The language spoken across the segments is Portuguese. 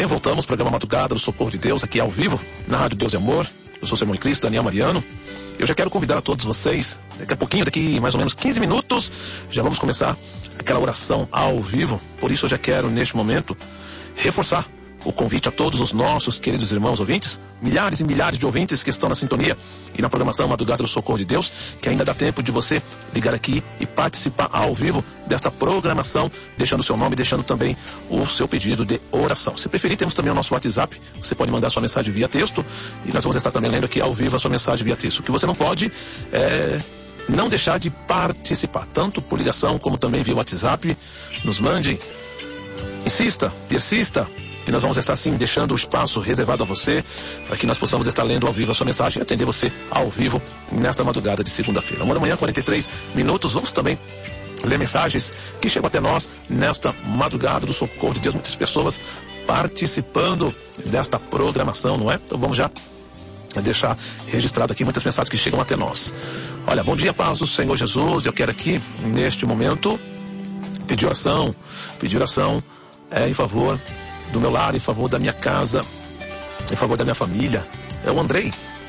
bem, voltamos, programa Madrugada do Socorro de Deus, aqui ao vivo, na Rádio Deus e Amor. Eu sou o seu irmão em Cristo, Daniel Mariano. Eu já quero convidar a todos vocês, daqui a pouquinho, daqui mais ou menos 15 minutos, já vamos começar aquela oração ao vivo. Por isso eu já quero, neste momento, reforçar o convite a todos os nossos queridos irmãos ouvintes, milhares e milhares de ouvintes que estão na sintonia e na programação Madrugada do Socorro de Deus, que ainda dá tempo de você ligar aqui e participar ao vivo desta programação, deixando o seu nome, deixando também o seu pedido de oração. Se preferir, temos também o nosso WhatsApp, você pode mandar sua mensagem via texto e nós vamos estar também lendo aqui ao vivo a sua mensagem via texto. O que você não pode não deixar de participar, tanto por ligação como também via WhatsApp. Nos mande, insista, persista, e nós vamos estar sim deixando o espaço reservado a você para que nós possamos estar lendo ao vivo a sua mensagem e atender você ao vivo nesta madrugada de segunda-feira. 1h, 43 minutos. Vamos também ler mensagens que chegam até nós nesta madrugada do Socorro de Deus. Muitas pessoas participando desta programação, não é? Então vamos já deixar registrado aqui muitas mensagens que chegam até nós. Olha, bom dia, paz do Senhor Jesus. Eu quero aqui, neste momento, pedir oração em favor do meu lar, em favor da minha casa, em favor da minha família. É o Andrei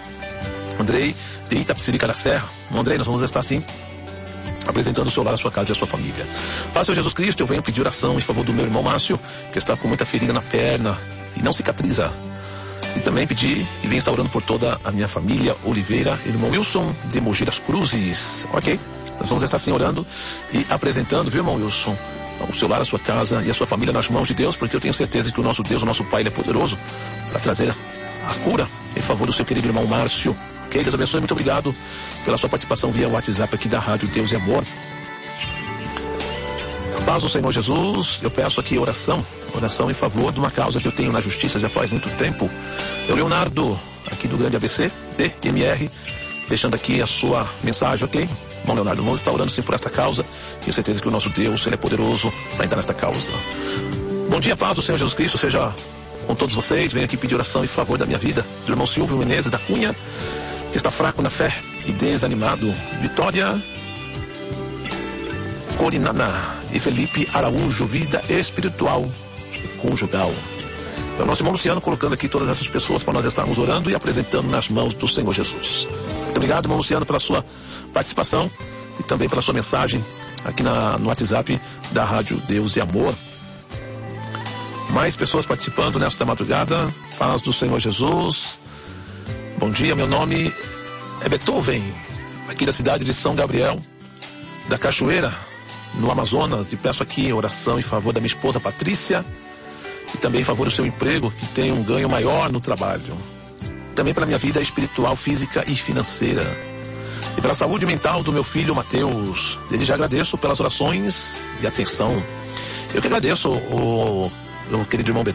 de Itapecerica da Serra. Andrei, nós vamos estar assim apresentando o seu lar, a sua casa e a sua família. Pai, Senhor Jesus Cristo, eu venho pedir oração em favor do meu irmão Márcio, que está com muita ferida na perna e não cicatriza. E também pedir e venho estar orando por toda a minha família Oliveira, irmão Wilson de Mogi das Cruzes. Ok? Nós vamos estar assim orando e apresentando, viu, irmão Wilson, o seu lar, a sua casa e a sua família nas mãos de Deus, porque eu tenho certeza que o nosso Deus, o nosso Pai, Ele é poderoso para trazer a cura em favor do seu querido irmão Márcio. Ok? Deus abençoe, muito obrigado pela sua participação via WhatsApp aqui da Rádio Deus e Amor. Paz do Senhor Jesus, eu peço aqui oração em favor de uma causa que eu tenho na justiça já faz muito tempo. Eu, Leonardo, aqui do Grande ABC, DMR, deixando aqui a sua mensagem, ok? Bom, Leonardo, vamos estar orando sim por esta causa. Tenho certeza que o nosso Deus, Ele é poderoso para entrar nesta causa. Bom dia, paz do Senhor Jesus Cristo, seja com todos vocês. Venho aqui pedir oração em favor da minha vida, do irmão Silvio Menezes da Cunha, que está fraco na fé e desanimado. Vitória Corinana e Felipe Araújo, vida espiritual e conjugal. É o nosso irmão Luciano colocando aqui todas essas pessoas para nós estarmos orando e apresentando nas mãos do Senhor Jesus. Muito obrigado, irmão Luciano, pela sua participação e também pela sua mensagem aqui no WhatsApp da Rádio Deus e Amor. Mais pessoas participando nesta madrugada. Paz do Senhor Jesus. Bom dia, meu nome é Beethoven, aqui da cidade de São Gabriel, da Cachoeira, no Amazonas, e peço aqui oração em favor da minha esposa Patrícia e também em favor do seu emprego, que tem um ganho maior no trabalho. Também pela minha vida espiritual, física e financeira. E pela saúde mental do meu filho Mateus. Desde já agradeço pelas orações e atenção. Eu que agradeço o querido irmão Beethoven.